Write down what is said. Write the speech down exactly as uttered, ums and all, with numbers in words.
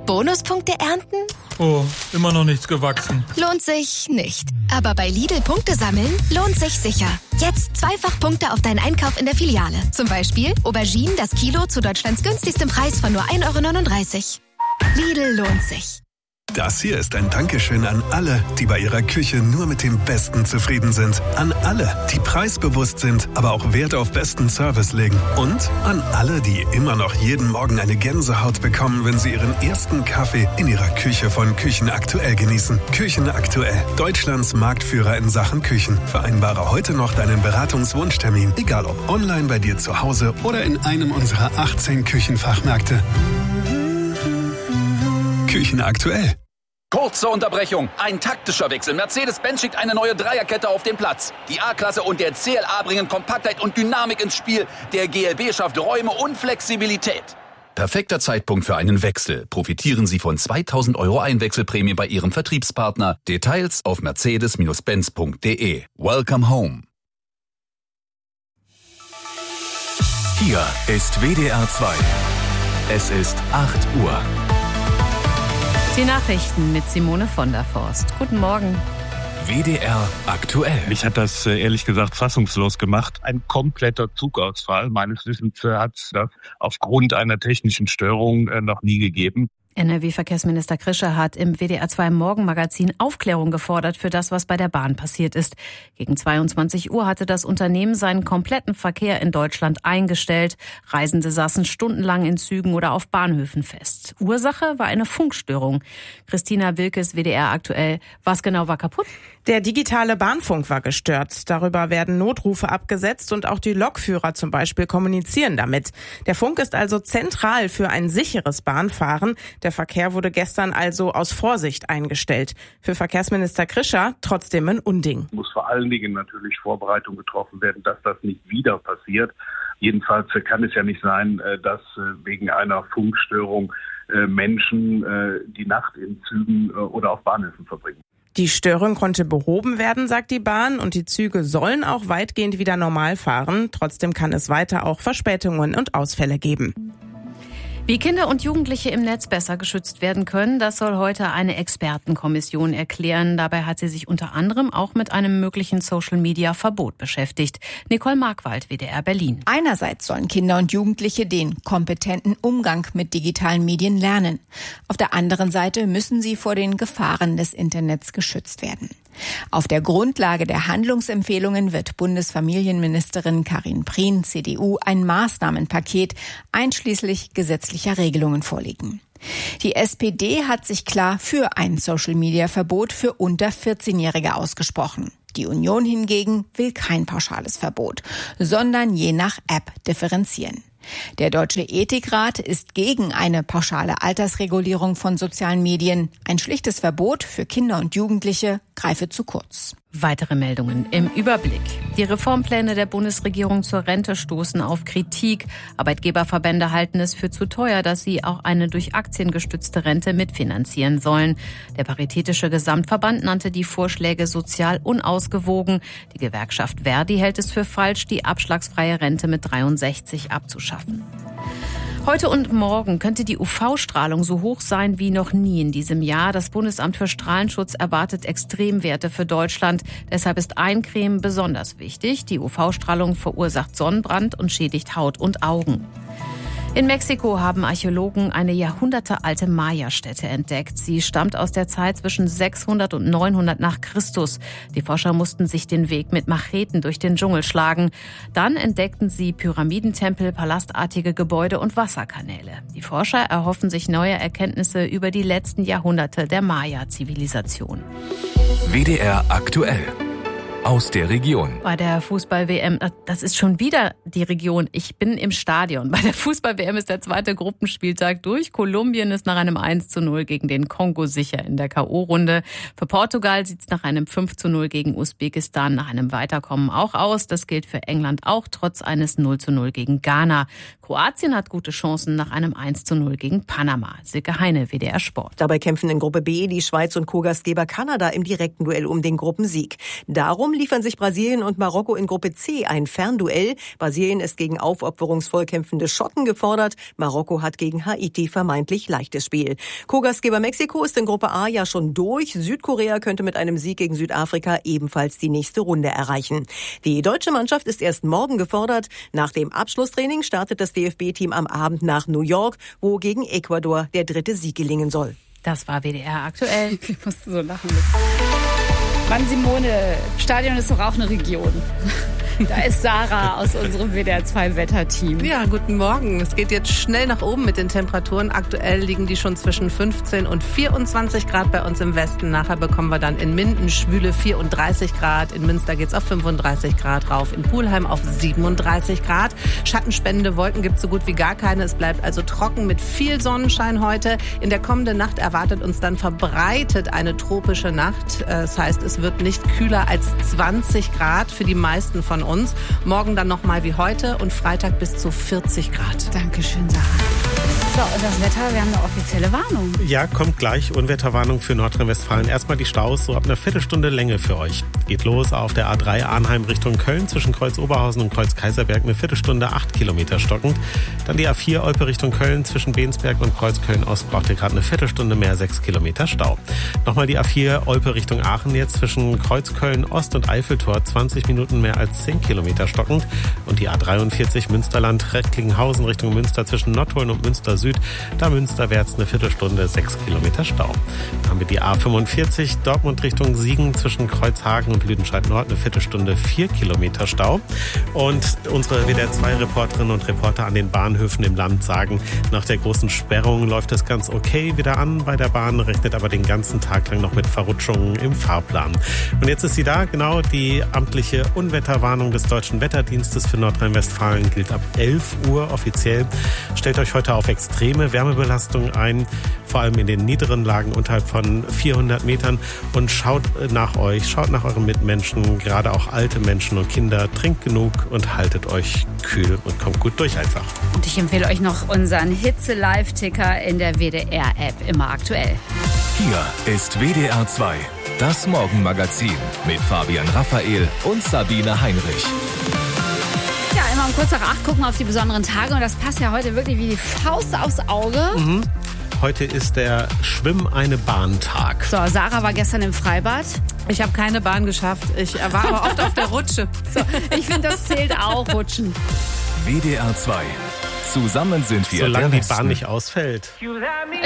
Bonuspunkte ernten? Oh, immer noch nichts gewachsen. Lohnt sich nicht. Aber bei Lidl Punkte sammeln lohnt sich sicher. Jetzt zweifach Punkte auf deinen Einkauf in der Filiale. Zum Beispiel Auberginen das Kilo zu Deutschlands günstigstem Preis von nur ein Euro neununddreißig. Lidl lohnt sich. Das hier ist ein Dankeschön an alle, die bei ihrer Küche nur mit dem Besten zufrieden sind. An alle, die preisbewusst sind, aber auch Wert auf besten Service legen. Und an alle, die immer noch jeden Morgen eine Gänsehaut bekommen, wenn sie ihren ersten Kaffee in ihrer Küche von Küchen Aktuell genießen. Küchen Aktuell, Deutschlands Marktführer in Sachen Küchen. Vereinbare heute noch deinen Beratungswunschtermin, egal ob online bei dir zu Hause oder in einem unserer achtzehn Küchenfachmärkte. Küchen Aktuell. Kurze Unterbrechung, ein taktischer Wechsel. Mercedes-Benz schickt eine neue Dreierkette auf den Platz. Die A-Klasse und der C L A bringen Kompaktheit und Dynamik ins Spiel. Der G L B schafft Räume und Flexibilität. Perfekter Zeitpunkt für einen Wechsel. Profitieren Sie von zweitausend Euro Einwechselprämie bei Ihrem Vertriebspartner. Details auf mercedes Benz punkt de. Welcome home. Hier ist W D R zwei. Es ist acht Uhr. Die Nachrichten mit Simone von der Forst. Guten Morgen. W D R aktuell. Mich hat das ehrlich gesagt fassungslos gemacht. Ein kompletter Zugausfall. Meines Wissens hat es das aufgrund einer technischen Störung noch nie gegeben. N R W-Verkehrsminister Krischer hat im W D R zwei Morgenmagazin Aufklärung gefordert für das, was bei der Bahn passiert ist. Gegen zweiundzwanzig Uhr hatte das Unternehmen seinen kompletten Verkehr in Deutschland eingestellt. Reisende saßen stundenlang in Zügen oder auf Bahnhöfen fest. Ursache war eine Funkstörung. Christina Wilkes, W D R aktuell. Was genau war kaputt? Der digitale Bahnfunk war gestört. Darüber werden Notrufe abgesetzt und auch die Lokführer zum Beispiel kommunizieren damit. Der Funk ist also zentral für ein sicheres Bahnfahren. Der Verkehr wurde gestern also aus Vorsicht eingestellt. Für Verkehrsminister Krischer trotzdem ein Unding. Es muss vor allen Dingen natürlich Vorbereitung getroffen werden, dass das nicht wieder passiert. Jedenfalls kann es ja nicht sein, dass wegen einer Funkstörung Menschen die Nacht in Zügen oder auf Bahnhöfen verbringen. Die Störung konnte behoben werden, sagt die Bahn, und die Züge sollen auch weitgehend wieder normal fahren. Trotzdem kann es weiter auch Verspätungen und Ausfälle geben. Wie Kinder und Jugendliche im Netz besser geschützt werden können, das soll heute eine Expertenkommission erklären. Dabei hat sie sich unter anderem auch mit einem möglichen Social-Media-Verbot beschäftigt. Nicole Markwald, W D R Berlin. Einerseits sollen Kinder und Jugendliche den kompetenten Umgang mit digitalen Medien lernen. Auf der anderen Seite müssen sie vor den Gefahren des Internets geschützt werden. Auf der Grundlage der Handlungsempfehlungen wird Bundesfamilienministerin Karin Prien, C D U, ein Maßnahmenpaket einschließlich gesetzlicher Regelungen vorlegen. Die S P D hat sich klar für ein Social-Media-Verbot für unter vierzehnjährige ausgesprochen. Die Union hingegen will kein pauschales Verbot, sondern je nach App differenzieren. Der Deutsche Ethikrat ist gegen eine pauschale Altersregulierung von sozialen Medien. Ein schlichtes Verbot für Kinder und Jugendliche greife zu kurz. Weitere Meldungen im Überblick. Die Reformpläne der Bundesregierung zur Rente stoßen auf Kritik. Arbeitgeberverbände halten es für zu teuer, dass sie auch eine durch Aktien gestützte Rente mitfinanzieren sollen. Der Paritätische Gesamtverband nannte die Vorschläge sozial unausgewogen. Die Gewerkschaft Verdi hält es für falsch, die abschlagsfreie Rente mit dreiundsechzig abzuschaffen. Heute und morgen könnte die U V-Strahlung so hoch sein wie noch nie in diesem Jahr. Das Bundesamt für Strahlenschutz erwartet Extremwerte für Deutschland. Deshalb ist Eincremen besonders wichtig. Die U V-Strahlung verursacht Sonnenbrand und schädigt Haut und Augen. In Mexiko haben Archäologen eine jahrhundertealte Maya-Stätte entdeckt. Sie stammt aus der Zeit zwischen sechshundert und neunhundert nach Christus. Die Forscher mussten sich den Weg mit Macheten durch den Dschungel schlagen. Dann entdeckten sie Pyramidentempel, palastartige Gebäude und Wasserkanäle. Die Forscher erhoffen sich neue Erkenntnisse über die letzten Jahrhunderte der Maya-Zivilisation. W D R aktuell. Aus der Region. Bei der Fußball-W M, das ist schon wieder die Region. Ich bin im Stadion. Bei der Fußball-W M ist der zweite Gruppenspieltag durch. Kolumbien ist nach einem eins zu null gegen den Kongo sicher in der K O-Runde. Für Portugal sieht es nach einem fünf zu null gegen Usbekistan nach einem Weiterkommen auch aus. Das gilt für England auch, trotz eines null zu null gegen Ghana. Kroatien hat gute Chancen nach einem eins zu null gegen Panama. Silke Heine, W D R Sport. Dabei kämpfen in Gruppe B die Schweiz und Co-Gastgeber Kanada im direkten Duell um den Gruppensieg. Darum liefern sich Brasilien und Marokko in Gruppe C ein Fernduell. Brasilien ist gegen aufopferungsvoll kämpfende Schotten gefordert. Marokko hat gegen Haiti vermeintlich leichtes Spiel. Co-Gastgeber Mexiko ist in Gruppe A ja schon durch. Südkorea könnte mit einem Sieg gegen Südafrika ebenfalls die nächste Runde erreichen. Die deutsche Mannschaft ist erst morgen gefordert. Nach dem Abschlusstraining startet das D F B-Team am Abend nach New York, wo gegen Ecuador der dritte Sieg gelingen soll. Das war W D R aktuell. Ich musste so lachen. Mann, Simone, Stadion ist doch auch eine Region. Da ist Sarah aus unserem W D R zwei Wetterteam. Ja, guten Morgen. Es geht jetzt schnell nach oben mit den Temperaturen. Aktuell liegen die schon zwischen fünfzehn und vierundzwanzig Grad bei uns im Westen. Nachher bekommen wir dann in Minden schwüle vierunddreißig Grad. In Münster geht's auf fünfunddreißig Grad rauf. In Pulheim auf siebenunddreißig Grad. Schattenspendende Wolken gibt's so gut wie gar keine. Es bleibt also trocken mit viel Sonnenschein heute. In der kommenden Nacht erwartet uns dann verbreitet eine tropische Nacht. Das heißt, es wird nicht kühler als zwanzig Grad für die meisten von uns. Morgen dann nochmal wie heute und Freitag bis zu vierzig Grad. Dankeschön, Sarah. So, und das Wetter, wir haben eine offizielle Warnung. Ja, kommt gleich. Unwetterwarnung für Nordrhein-Westfalen. Erstmal die Staus, so ab einer Viertelstunde Länge für euch. Geht los auf der A drei Arnheim Richtung Köln zwischen Kreuz Oberhausen und Kreuz Kaiserberg. Eine Viertelstunde, acht Kilometer stockend. Dann die A vier Olpe Richtung Köln zwischen Bensberg und Kreuz Köln-Ost. Braucht ihr gerade eine Viertelstunde mehr, sechs Kilometer Stau. Nochmal die A vier Olpe Richtung Aachen jetzt zwischen Kreuz Köln-Ost und Eiffeltor. zwanzig Minuten mehr als zehn Kilometer stockend. Und die A dreiundvierzig Münsterland Recklinghausen Richtung Münster zwischen Nottuln und Münster Süd. Da Münsterwärts eine Viertelstunde, sechs Kilometer Stau. Dann haben wir die A fünfundvierzig Dortmund Richtung Siegen zwischen Kreuzhagen und Lüdenscheid Nord. Eine Viertelstunde, vier Kilometer Stau. Und unsere W D R zwei Reporterinnen und Reporter an den Bahnhöfen im Land sagen, nach der großen Sperrung läuft es ganz okay wieder an bei der Bahn, rechnet aber den ganzen Tag lang noch mit Verrutschungen im Fahrplan. Und jetzt ist sie da, genau, die amtliche Unwetterwarnung des Deutschen Wetterdienstes für Nordrhein-Westfalen gilt ab elf Uhr offiziell. Stellt euch heute auf extreme Wärmebelastung ein, vor allem in den niederen Lagen unterhalb von vierhundert Metern, und schaut nach euch, schaut nach euren Mitmenschen, gerade auch alte Menschen und Kinder, trinkt genug und haltet euch kühl und kommt gut durch einfach. Und ich empfehle euch noch unseren Hitze-Live-Ticker in der W D R-App, immer aktuell. Hier ist W D R zwei, das Morgenmagazin mit Fabian Raphael und Sabine Heinrich. Ja, immer um kurz nach acht gucken wir auf die besonderen Tage und das passt ja heute wirklich wie die Faust aufs Auge. Mhm. Heute ist der Schwimm-eine-Bahn-Tag. So, Sarah war gestern im Freibad. Ich habe keine Bahn geschafft. Ich war aber oft auf der Rutsche. So, ich finde, das zählt auch, Rutschen. W D R zwei. Zusammen sind wir Solange der die Bahn nicht ausfällt.